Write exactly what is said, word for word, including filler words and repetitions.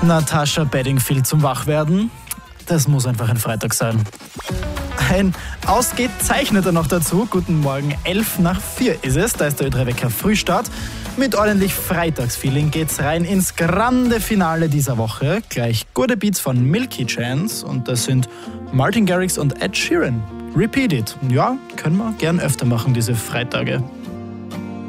Natasha Bedingfield zum Wachwerden. Das muss einfach ein Freitag sein. Ein Ausgezeichneter noch dazu. Guten Morgen, elf nach vier ist es. Da ist der Ö drei Wecker Frühstart. Mit ordentlich Freitagsfeeling geht's rein ins grande Finale dieser Woche. Gleich gute Beats von Milky Chance. Und das sind Martin Garrix und Ed Sheeran. Repeat it. Ja, können wir gern öfter machen, diese Freitage.